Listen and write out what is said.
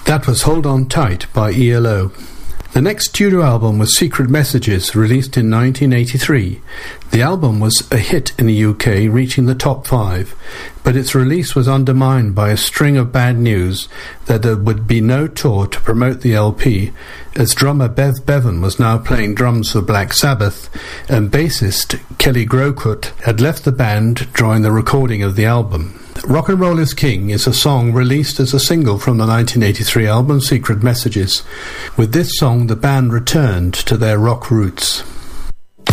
That was Hold On Tight by ELO. The next studio album was Secret Messages, released in 1983. The album was a hit in the UK, reaching the top 5, but its release was undermined by a string of bad news that there would be no tour to promote the LP, as drummer Bev Bevan was now playing drums for Black Sabbath, and bassist Kelly Groucutt had left the band during the recording of the album. Rock and Roll is King is a song released as a single from the 1983 album Secret Messages. With this song, the band returned to their rock roots.